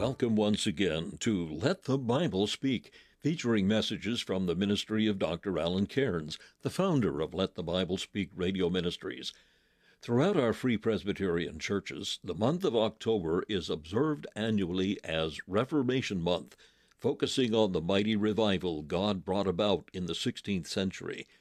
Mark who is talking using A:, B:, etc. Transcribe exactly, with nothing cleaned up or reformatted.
A: Welcome once again to Let the Bible Speak, featuring messages from the ministry of Doctor Alan Cairns, the founder of Let the Bible Speak Radio Ministries. Throughout our Free Presbyterian churches, the month of October is observed annually as Reformation Month, focusing on the mighty revival God brought about in the sixteenth century.